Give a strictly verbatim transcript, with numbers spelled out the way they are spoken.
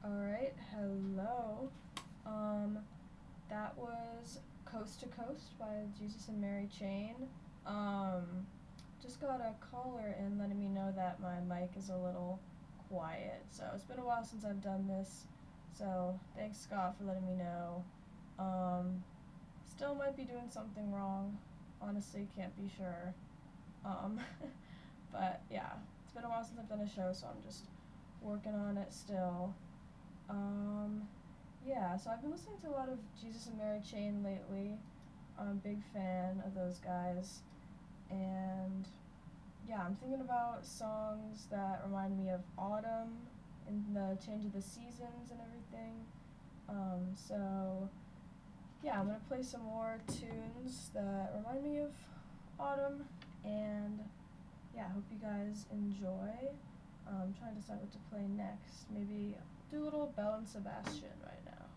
Alright, hello. Um, that was Coast to Coast by Jesus and Mary Chain. Um, just got a caller in letting me know that my mic is a little quiet. So it's been a while since I've done this. So thanks, Scott, for letting me know. Um, still might be doing something wrong. Honestly, can't be sure. Um, but yeah, it's been a while since I've done a show, so I'm just working on it still. Um, yeah, so I've been listening to a lot of Jesus and Mary Chain lately. I'm a big fan of those guys. And yeah, I'm thinking about songs that remind me of autumn and the change of the seasons and everything. Um, so yeah, I'm gonna play some more tunes that remind me of autumn, and yeah, I hope you guys enjoy. I'm trying to decide what to play next. Maybe do a little Belle and Sebastian right now.